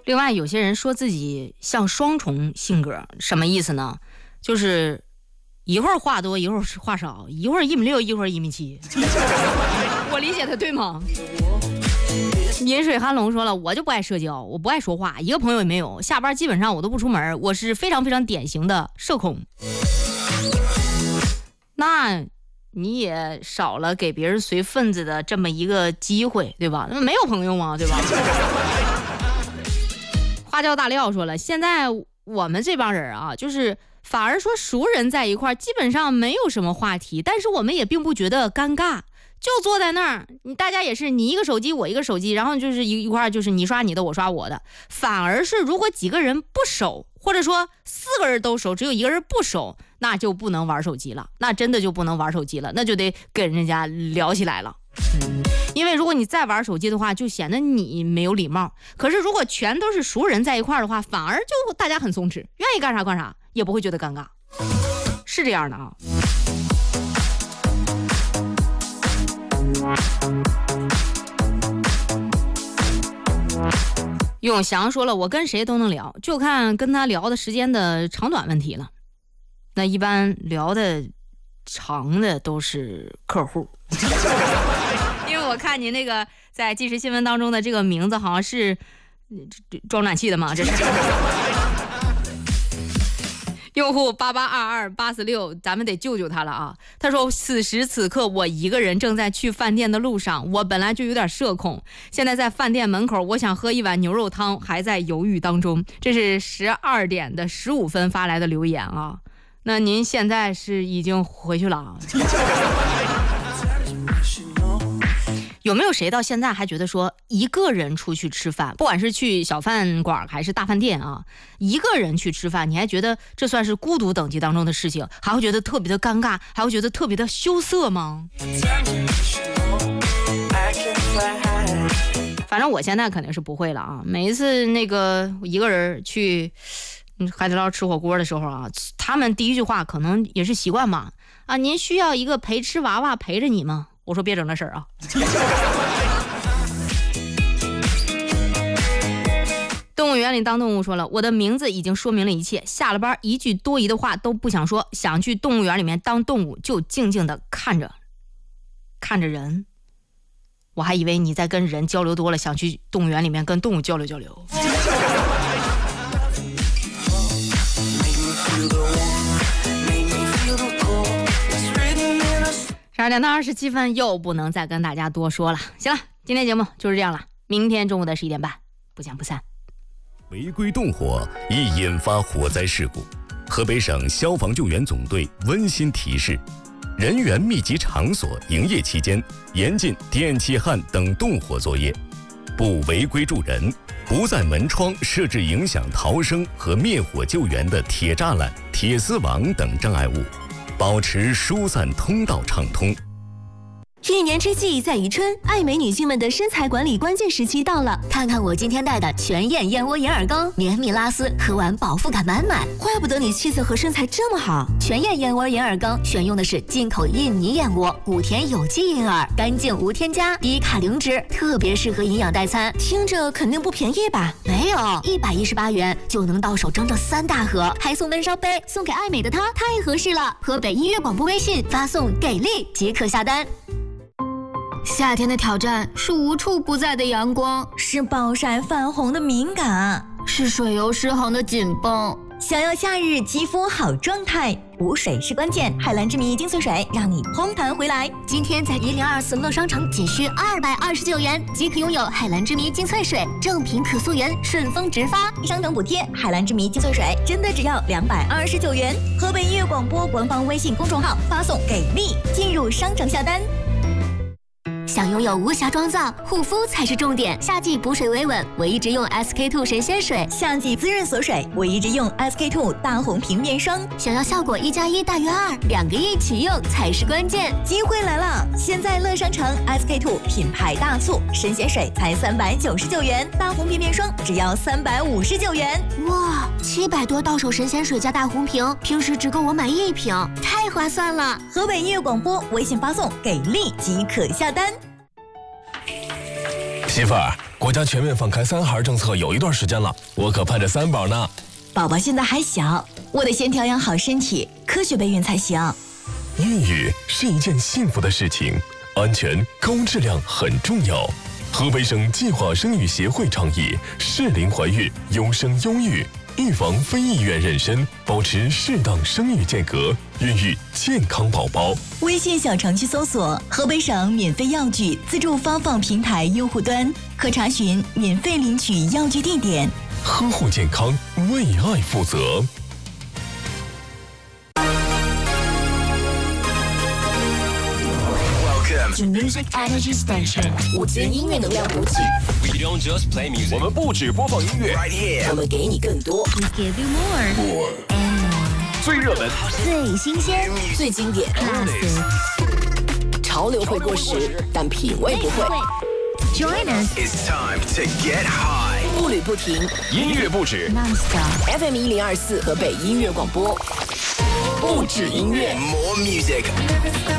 另外，有些人说自己像双重性格，什么意思呢？就是一会儿话多，一会儿话少，一会儿1.6米，一会儿1.7米。我理解的对吗？饮水寒龙说了，我就不爱社交，我不爱说话，一个朋友也没有，下班基本上我都不出门，我是非常非常典型的社恐。那你也少了给别人随份子的这么一个机会，对吧？没有朋友吗？对吧？花椒大料说了，现在我们这帮人啊，就是反而说熟人在一块基本上没有什么话题，但是我们也并不觉得尴尬，就坐在那儿，大家也是你一个手机我一个手机，然后就是一块就是你刷你的我刷我的。反而是如果几个人不熟，或者说4个人都熟，只有1个人不熟，那就不能玩手机了，那真的就不能玩手机了，那就得跟人家聊起来了。因为如果你再玩手机的话，就显得你没有礼貌。可是如果全都是熟人在一块的话，反而就大家很松弛，愿意干啥干啥，也不会觉得尴尬，是这样的啊。永祥说了，我跟谁都能聊，就看跟他聊的时间的长短问题了。那一般聊的长的都是客户。因为我看您那个在即时新闻当中的这个名字好像是装暖气的嘛，这是。用户8822846，咱们得救救他了啊！他说，此时此刻我一个人正在去饭店的路上，我本来就有点社恐，现在在饭店门口，我想喝一碗牛肉汤，还在犹豫当中。这是12点的15分发来的留言啊。那您现在是已经回去了啊？有没有谁到现在还觉得说一个人出去吃饭，不管是去小饭馆还是大饭店啊，一个人去吃饭，你还觉得这算是孤独等级当中的事情，还会觉得特别的尴尬，还会觉得特别的羞涩吗？反正我现在肯定是不会了啊。每一次那个一个人去海底捞吃火锅的时候啊，他们第一句话可能也是习惯嘛，啊，您需要一个陪吃娃娃陪着你吗？我说别整这事儿啊。动物园里当动物说了，我的名字已经说明了一切，下了班一句多余的话都不想说，想去动物园里面当动物就静静的看着人。我还以为你在跟人交流多了，想去动物园里面跟动物交流交流。12点到27分，又不能再跟大家多说了。行了，今天节目就是这样了，明天中午的11点半，不见不散。 违规动火易引发火灾事故，河北省消防救援总队温馨提示：人员密集场所营业期间，严禁电气焊等动火作业，不违规助人，不在门窗设置影响逃生和灭火救援的铁栅栏、铁丝网等障碍物，保持疏散通道畅通。 一年之计在于春，爱美女性们的身材管理关键时期到了。看看我今天带的全燕燕窝银耳羹，绵密拉丝，喝完饱腹感满满。怪不得你气色和身材这么好。全燕燕窝银耳羹选用的是进口印尼燕窝，5甜有机银耳，干净无添加，低卡零脂，特别适合营养代餐。听着肯定不便宜吧？没有，118元就能到手整整3大盒，还送闷烧杯，送给爱美的她，太合适了。河北音乐广播微信发送给力即可下单。夏天的挑战是无处不在的阳光， 是暴晒泛红的敏感， 是水油失衡的紧绷。 想要夏日肌肤好状态，补水是关键。海蓝之谜精粹水让你嘭弹回来。 今天在1024乐商城仅需229元即可拥有海蓝之谜精粹水，正品可溯源，顺丰直发， 商城补贴。海蓝之谜精粹水真的只要229元。河北音乐广播官方微信公众号发送给力，进入商城下单。 想拥有无瑕妆造，护肤才是重点。夏季补水维稳，我一直用 SK2 神仙水； 夏季滋润锁水，我一直用 SK2 大红瓶面霜。 想要效果1+1大于2，2个一起用才是关键。 机会来了！现在乐商城 SK2 品牌大促，神仙水才399元，大红瓶面霜只要359元。 哇，700多到手神仙水加大红瓶，平时只够我买1瓶，太划算了！ 河北音乐广播微信发送给力即可下单。 媳妇儿， 国家全面放开3孩政策有一段时间了，我可盼着3宝呢。 宝宝现在还小，我得先调养好身体，科学备孕才行。 孕育是一件幸福的事情，安全、高质量很重要。河北省计划生育协会倡议适龄怀孕，优生优育，预防非意愿妊娠，保持适当生育间隔，孕育健康宝宝。 微信小程序搜索河北省免费药具自助发放平台用户端，可查询免费领取药具地点。 呵护健康，为爱负责。 The Music Energy Station， 5间音乐能量补给。 We don't just play music， 我们不只播放音乐 ，Right here， 我们给你更多。We give you more and more。 最热门、 最新鲜、最经典 ，Classic。潮流会过时，但品味不会。Join us。 It's time to get high， 步履不停， 音乐不止 ，Non-stop。FM 1024河北音乐广播，不止音乐 ，More music。